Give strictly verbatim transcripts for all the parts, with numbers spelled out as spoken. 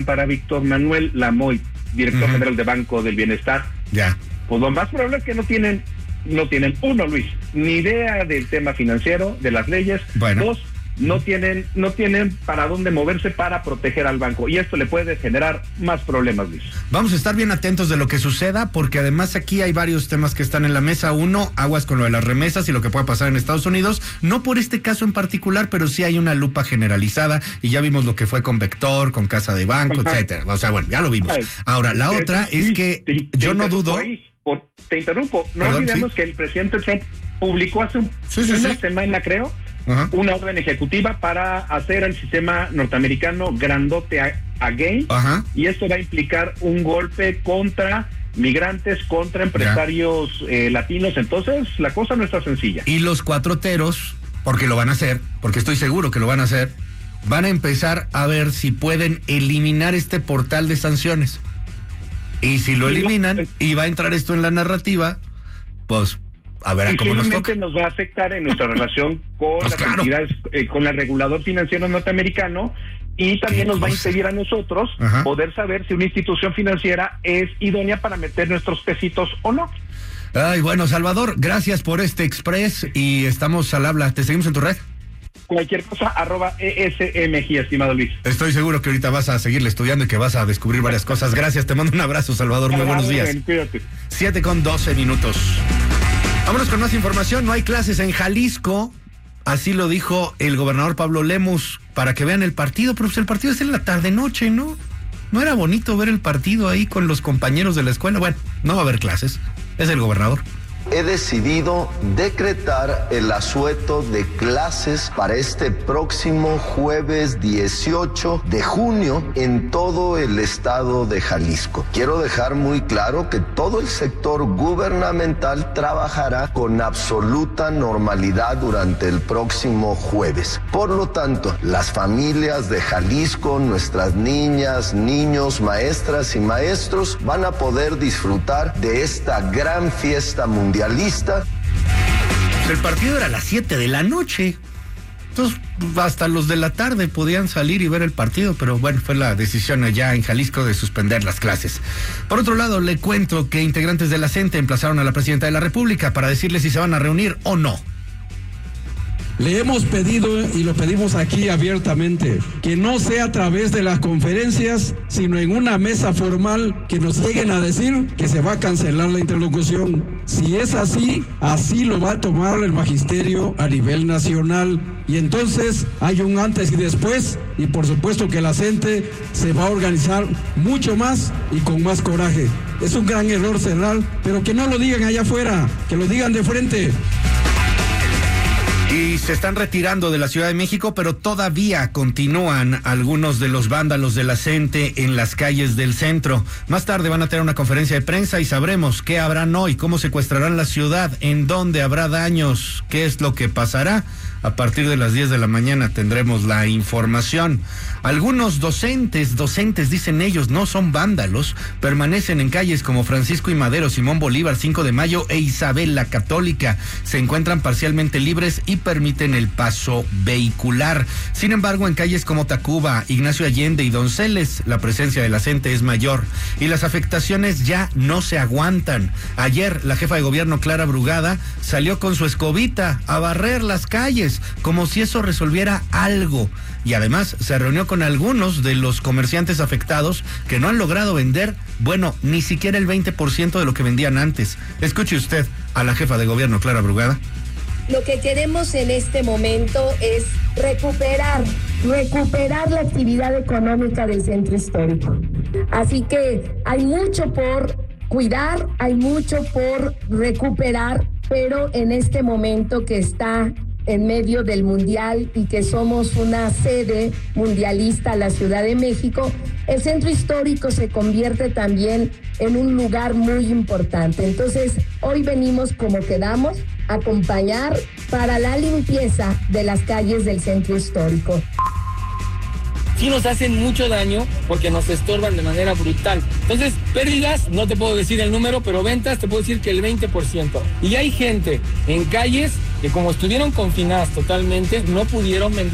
para Víctor Manuel Lamoy, director uh-huh. general de Banco del Bienestar. Ya. Pues lo más probable es que no tienen, no tienen, uno, Luis, ni idea del tema financiero, de las leyes. Bueno. Dos, no tienen, no tienen para dónde moverse para proteger al banco, y esto le puede generar más problemas, Luis. Vamos a estar bien atentos de lo que suceda, porque además aquí hay varios temas que están en la mesa. Uno, aguas con lo de las remesas y lo que pueda pasar en Estados Unidos, no por este caso en particular, pero sí hay una lupa generalizada, y ya vimos lo que fue con Vector, con Casa de Banco, Ajá. etcétera. O sea, bueno, ya lo vimos. Ahora, la otra eh, es que te, te, yo te no dudo... Ahí, por, te interrumpo, no Perdón, olvidemos sí. que el presidente Trump publicó hace un, sí, sí, una sí. semana, creo, Ajá. una orden ejecutiva para hacer el sistema norteamericano grandote again, Ajá. y esto va a implicar un golpe contra migrantes, contra empresarios eh, latinos. Entonces la cosa no está sencilla. Y los cuatroteros, porque lo van a hacer, porque estoy seguro que lo van a hacer, van a empezar a ver si pueden eliminar este portal de sanciones. Y si lo eliminan y va a entrar esto en la narrativa, pues a ver a cómo nos toca. nos va a afectar en nuestra relación con pues las claro. entidades, eh, con el regulador financiero norteamericano, y también nos cosa? va a impedir a nosotros Ajá. poder saber si una institución financiera es idónea para meter nuestros pesitos o no. Ay, bueno, Salvador, gracias por este express y estamos al habla. ¿Te seguimos en tu red? Cualquier cosa, arroba E S M G, estimado Luis. Estoy seguro que ahorita vas a seguirle estudiando y que vas a descubrir varias cosas. Gracias, te mando un abrazo, Salvador. Muy buenos días. Cuídate. siete con doce minutos. Vámonos con más información. No hay clases en Jalisco. Así lo dijo el gobernador Pablo Lemus, para que vean el partido. Pero pues el partido es en la tarde-noche, ¿no? No era bonito ver el partido ahí con los compañeros de la escuela. Bueno, no va a haber clases. Es el gobernador. He decidido decretar el asueto de clases para este próximo jueves dieciocho de junio en todo el estado de Jalisco. Quiero dejar muy claro que todo el sector gubernamental trabajará con absoluta normalidad durante el próximo jueves. Por lo tanto, las familias de Jalisco, nuestras niñas, niños, maestras y maestros van a poder disfrutar de esta gran fiesta mundial. Mundialista. El partido era a las siete de la noche. Entonces, hasta los de la tarde podían salir y ver el partido, pero bueno, fue la decisión allá en Jalisco de suspender las clases. Por otro lado, le cuento que integrantes de la CENTE emplazaron a la presidenta de la República para decirle si se van a reunir o no. Le hemos pedido, y lo pedimos aquí abiertamente, que no sea a través de las conferencias, sino en una mesa formal, que nos lleguen a decir que se va a cancelar la interlocución. Si es así, así lo va a tomar el magisterio a nivel nacional. Y entonces hay un antes y después, y por supuesto que la CENTE se va a organizar mucho más y con más coraje. Es un gran error cerrar, pero que no lo digan allá afuera, que lo digan de frente. Y se están retirando de la Ciudad de México, pero todavía continúan algunos de los vándalos de la CENTE en las calles del centro. Más tarde van a tener una conferencia de prensa y sabremos qué habrán hoy, cómo secuestrarán la ciudad, en dónde habrá daños, qué es lo que pasará. A partir de las diez de la mañana tendremos la información. Algunos docentes, docentes dicen ellos, no son vándalos, permanecen en calles como Francisco y Madero, Simón Bolívar, cinco de mayo e Isabel la Católica. Se encuentran parcialmente libres y permiten el paso vehicular. Sin embargo, en calles como Tacuba, Ignacio Allende y Donceles, la presencia de la CENTE es mayor y las afectaciones ya no se aguantan. Ayer, la jefa de gobierno, Clara Brugada, salió con su escobita a barrer las calles, como si eso resolviera algo. Y además se reunió con algunos de los comerciantes afectados que no han logrado vender, bueno, ni siquiera el veinte por ciento de lo que vendían antes. Escuche usted a la jefa de gobierno, Clara Brugada. Lo que queremos en este momento es recuperar, recuperar la actividad económica del centro histórico. Así que hay mucho por cuidar, hay mucho por recuperar, pero en este momento que está en medio del mundial y que somos una sede mundialista, la Ciudad de México, el centro histórico se convierte también en un lugar muy importante. Entonces, hoy venimos como quedamos, a acompañar para la limpieza de las calles del centro histórico. Sí nos hacen mucho daño porque nos estorban de manera brutal. Entonces, pérdidas, no te puedo decir el número, pero ventas te puedo decir que el veinte por ciento. Y hay gente en calles que como estuvieron confinadas totalmente, no pudieron vender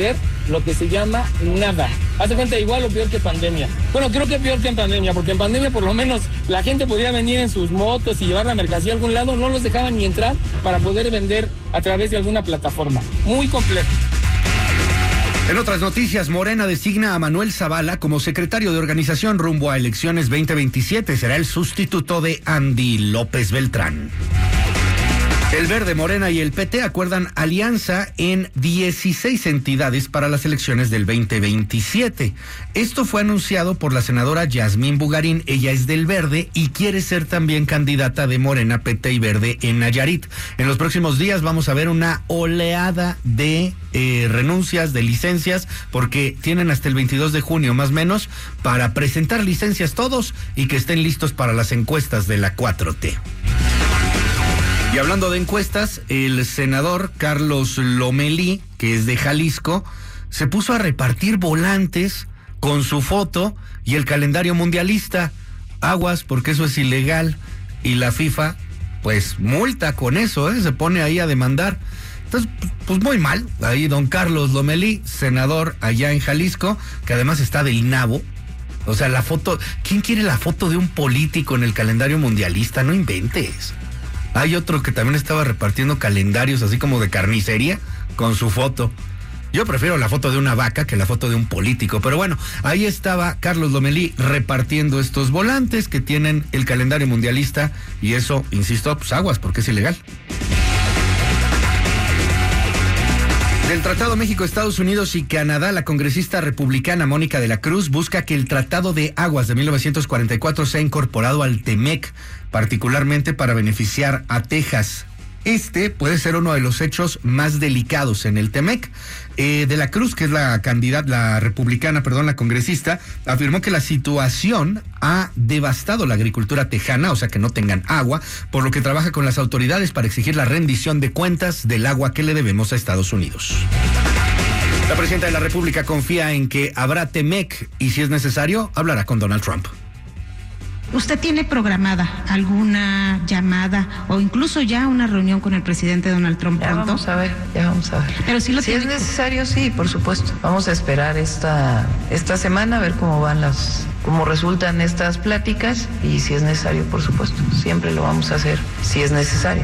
lo que se llama nada. Hace cuenta igual o peor que pandemia. Bueno, creo que peor que en pandemia, porque en pandemia por lo menos la gente podía venir en sus motos y llevar la mercancía a algún lado, no los dejaban ni entrar para poder vender a través de alguna plataforma. Muy complejo. En otras noticias, Morena designa a Manuel Zavala como secretario de organización rumbo a elecciones veinte veintisiete. Será el sustituto de Andy López Beltrán. El Verde, Morena y el P T acuerdan alianza en dieciséis entidades para las elecciones del veinte veintisiete. Esto fue anunciado por la senadora Yasmín Bugarín. Ella es del Verde y quiere ser también candidata de Morena, P T y Verde en Nayarit. En los próximos días vamos a ver una oleada de eh, renuncias, de licencias, porque tienen hasta el veintidós de junio más o menos para presentar licencias todos y que estén listos para las encuestas de la cuatro T. Y hablando de encuestas, el senador Carlos Lomelí, que es de Jalisco, se puso a repartir volantes con su foto y el calendario mundialista. Aguas, porque eso es ilegal. Y la FIFA, pues, multa con eso, ¿eh? Se pone ahí a demandar. Entonces, pues muy mal. Ahí don Carlos Lomelí, senador allá en Jalisco, que además está del nabo. O sea, la foto... ¿Quién quiere la foto de un político en el calendario mundialista? No inventes. Hay otro que también estaba repartiendo calendarios así como de carnicería con su foto. Yo prefiero la foto de una vaca que la foto de un político. Pero bueno, ahí estaba Carlos Lomelí repartiendo estos volantes que tienen el calendario mundialista. Y eso, insisto, pues aguas porque es ilegal. Del Tratado México-Estados Unidos y Canadá, la congresista republicana Mónica de la Cruz busca que el Tratado de Aguas de mil novecientos cuarenta y cuatro sea incorporado al TEMEC, particularmente para beneficiar a Texas. Este puede ser uno de los hechos más delicados en el TEMEC. Eh, de la Cruz, que es la candidata, la republicana, perdón, la congresista, afirmó que la situación ha devastado la agricultura tejana, o sea que no tengan agua, por lo que trabaja con las autoridades para exigir la rendición de cuentas del agua que le debemos a Estados Unidos. La presidenta de la República confía en que habrá TEMEC y si es necesario, hablará con Donald Trump. ¿Usted tiene programada alguna llamada o incluso ya una reunión con el presidente Donald Trump ya pronto? Vamos a ver, ya vamos a ver. Pero si lo si es necesario, sí, por supuesto. Vamos a esperar esta esta semana a ver cómo van las, cómo resultan estas pláticas y si es necesario, por supuesto, siempre lo vamos a hacer si es necesario.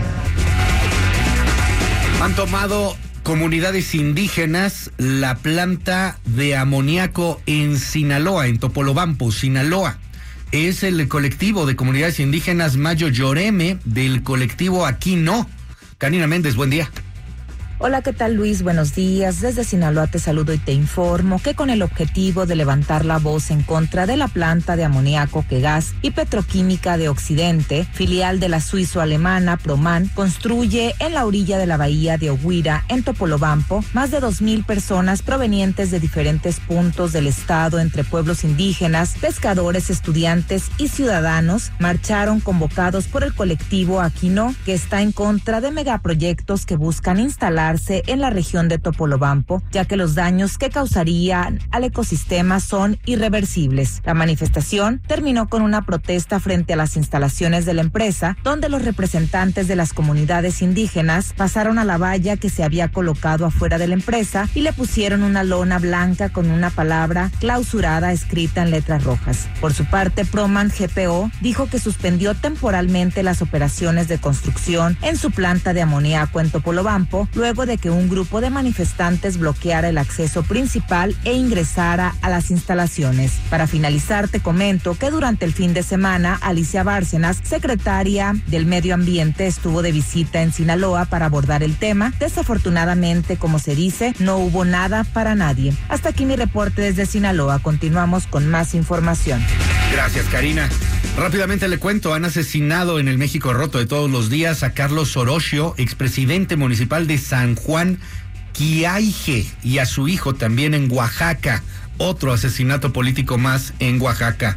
Han tomado comunidades indígenas la planta de amoníaco en Sinaloa, en Topolobampo, Sinaloa. Es el colectivo de comunidades indígenas Mayo Yoreme del colectivo Aquí No. Karina Méndez, buen día. Hola, ¿qué tal, Luis? Buenos días. Desde Sinaloa te saludo y te informo que con el objetivo de levantar la voz en contra de la planta de amoníaco que Gas y Petroquímica de Occidente, filial de la suizo-alemana Proman, construye en la orilla de la bahía de Oguira, en Topolobampo, más de dos mil personas provenientes de diferentes puntos del estado, entre pueblos indígenas, pescadores, estudiantes y ciudadanos, marcharon convocados por el colectivo Aquí No, que está en contra de megaproyectos que buscan instalar en la región de Topolobampo, ya que los daños que causarían al ecosistema son irreversibles. La manifestación terminó con una protesta frente a las instalaciones de la empresa, donde los representantes de las comunidades indígenas pasaron a la valla que se había colocado afuera de la empresa y le pusieron una lona blanca con una palabra clausurada escrita en letras rojas. Por su parte, Proman G P O dijo que suspendió temporalmente las operaciones de construcción en su planta de amoníaco en Topolobampo, luego de que un grupo de manifestantes bloqueara el acceso principal e ingresara a las instalaciones. Para finalizar, te comento que durante el fin de semana, Alicia Bárcenas, secretaria del Medio Ambiente, estuvo de visita en Sinaloa para abordar el tema. Desafortunadamente, como se dice, no hubo nada para nadie. Hasta aquí mi reporte desde Sinaloa. Continuamos con más información. Gracias, Karina. Rápidamente le cuento, han asesinado en el México roto de todos los días a Carlos Orosio, expresidente municipal de San Juan Quiaije, y a su hijo también en Oaxaca. Otro asesinato político más en Oaxaca.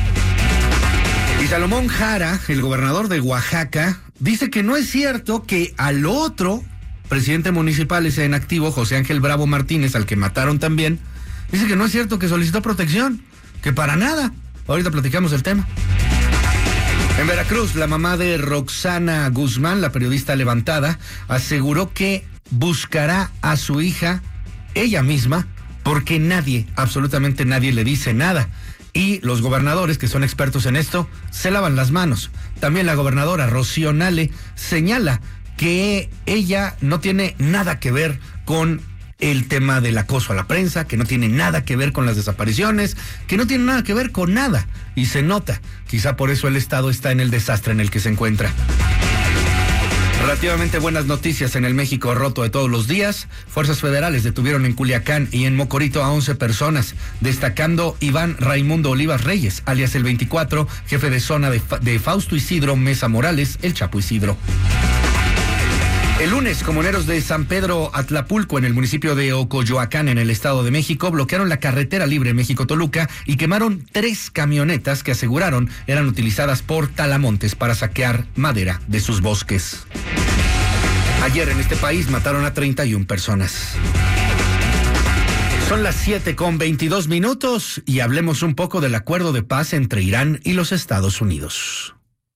Y Salomón Jara, el gobernador de Oaxaca, dice que no es cierto que al otro presidente municipal, ese en activo, José Ángel Bravo Martínez, al que mataron también, dice que no es cierto que solicitó protección, que para nada. Ahorita platicamos el tema. En Veracruz, la mamá de Roxana Guzmán, la periodista levantada, aseguró que buscará a su hija ella misma porque nadie, absolutamente nadie le dice nada. Y los gobernadores, que son expertos en esto, se lavan las manos. También la gobernadora Rocío Nale señala que ella no tiene nada que ver con el tema del acoso a la prensa, que no tiene nada que ver con las desapariciones, que no tiene nada que ver con nada. Y se nota, quizá por eso el Estado está en el desastre en el que se encuentra. Relativamente buenas noticias en el México roto de todos los días. Fuerzas federales detuvieron en Culiacán y en Mocorito a once personas, destacando Iván Raimundo Olivas Reyes, alias el veinticuatro, jefe de zona de, de Fausto Isidro Mesa Morales, el Chapo Isidro. El lunes, comuneros de San Pedro Atlapulco, en el municipio de Ocoyoacán, en el Estado de México, bloquearon la carretera libre México-Toluca y quemaron tres camionetas que aseguraron eran utilizadas por talamontes para saquear madera de sus bosques. Ayer en este país mataron a treinta y una personas. Son las siete con veintidós minutos y hablemos un poco del acuerdo de paz entre Irán y los Estados Unidos.